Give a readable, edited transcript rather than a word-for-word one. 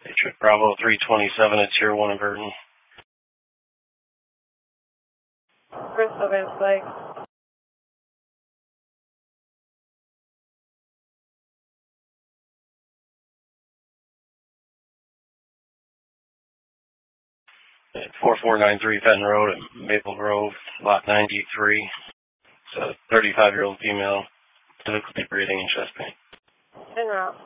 Patriot Bravo 327 at Tier 1 in Burton. Bristol Van Flight. At 4493 Fenton Road at Maple Grove, Lot 93. It's a 35-year-old female, difficulty breathing and chest pain. En route.